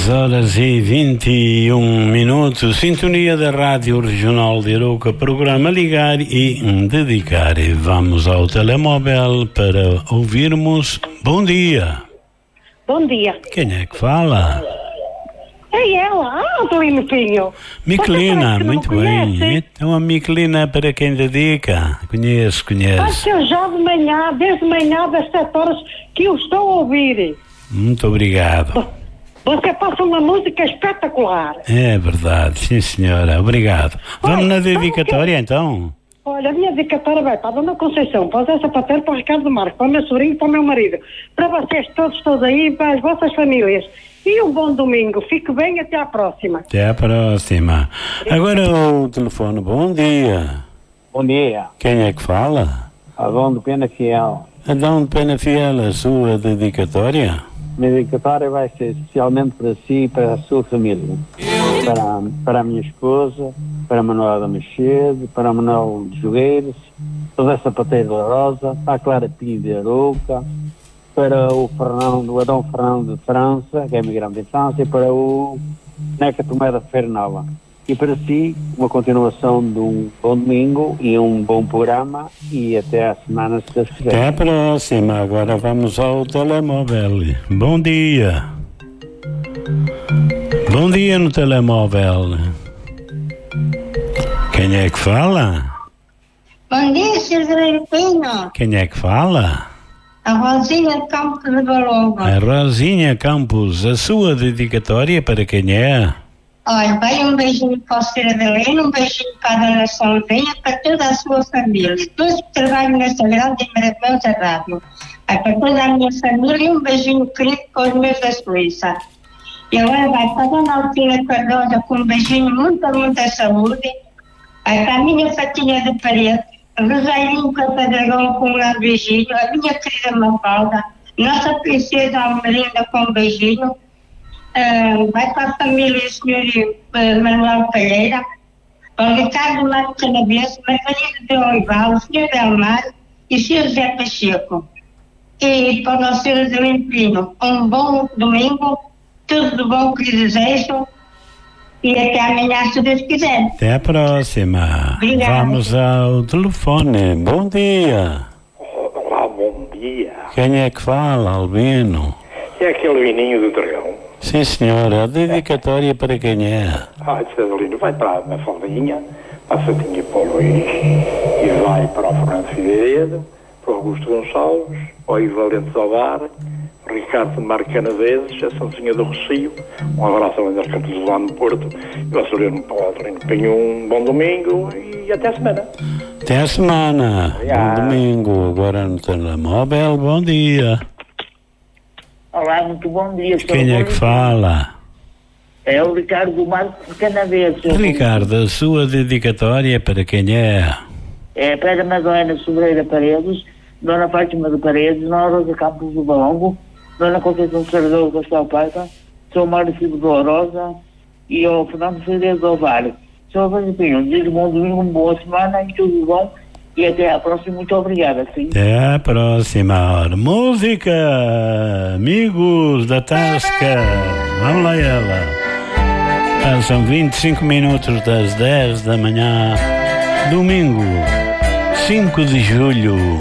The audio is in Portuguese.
10h21, sintonia da Rádio Regional de Arouca, programa Ligar e Dedicar. E vamos ao telemóvel para ouvirmos. Bom dia. Bom dia. Quem é que fala? É ela, Adelino Pinho. Miquelina, muito bem. Então a Miquelina para quem dedica? Conheço. Acho que eu já desde manhã das 7 horas que eu estou a ouvir. Muito obrigado. Você passa uma música espetacular. É verdade, sim senhora, obrigado. Vamos na dedicatória então? Olha, a minha dedicatória vai para a Dona Conceição, para o Zé Sapateiro, para o Ricardo Marques, para o meu sobrinho, para o meu marido, para vocês todos aí, para as vossas famílias. E um bom domingo. Fique bem, até à próxima. Até à próxima. Agora o telefone, bom dia. Bom dia. Quem é que fala? Adão de Pena Fiel. Adão de Pena Fiel, a sua dedicatória? A minha dedicatória vai ser especialmente para si e para a sua família. Para a minha esposa, para a Manuela da Machado, para a Manuel de Jogueiros, para o Zé Sapateiro da Rosa, para a Clara Pinho de Arouca, para o Adão Fernando de França, que é imigrante de França, e para o Neca Tomé da Feira Nova. E para si, uma continuação de um bom domingo e um bom programa, e até à semana, se Deus quiser. Até a próxima. Agora vamos ao telemóvel. Bom dia. Bom dia no telemóvel. Quem é que fala? Bom dia, Sr. Pinho. Quem é que fala? A Rosinha Campos de Balonga. A Rosinha Campos, a sua dedicatória para quem é? Olha, vai um beijinho para o Sr. Adelino, um beijinho para a Dona Solveia, para toda a sua família. Todos que trabalham nessa grande e maravilhosa rádio. Para toda a minha família, um beijinho querido para os meus da Suíça. E agora vai para a Dona Altina Cardosa com um beijinho, muita saúde. Vai para a minha fatinha de parede, Rosairinho Catadragão com um grande beijinho. A minha querida Mafalda, nossa princesa Almerinda com um beijinho. Vai para a família do Sr. Manuel Palheira, para o Ricardo Marques Canabense, Margarida de Olival, o Sr. Delmar e o Sr. José Pacheco. E para o nosso Sr. Adelino Pinho, um bom domingo, tudo de bom que lhe desejo e até amanhã, se Deus quiser. Até a próxima. Obrigada. Vamos ao telefone. Bom dia. Olá, bom dia. Quem é que fala, Albino? É aquele Vininho do Dragão. Sim, senhora. A dedicatória para quem é? Disse Adelino, vai para a Mafaldinha, para a Fatinha para o Luís, e vai para o Fernando Figueiredo, para o Augusto Gonçalves, para o Ivo Valente Zobar, Ricardo de Marques Canaveses, a Santinha do Rocio, um abraço ao André Cantos lá no Porto, e ao Adelino Pinho, um bom domingo e até a semana. Até a semana. Obrigado. Bom domingo. Agora no telemóvel. Bom dia. Olá, muito bom dia. Quem é que fala? É o Ricardo Marques de Canaveses. Ricardo, a sua dedicatória para quem é? É para a Madalena Sobreira Paredes, Dona Fátima de Paredes, Dona Rosa Campos do Balongo, Dona Conceição Cardoso da Castelo Paiva, Sr. Mário Silva de Lourosa e o Fernando Figueiredo do Ovário. Sr. Adelino Pinho, desejo bom domingo, uma boa semana e tudo bom. E até à próxima, muito obrigada, sim. Até a próxima hora. Música, amigos da Tasca. Vamos lá ela. São 25 minutos das 10 da manhã, domingo, 5 de julho.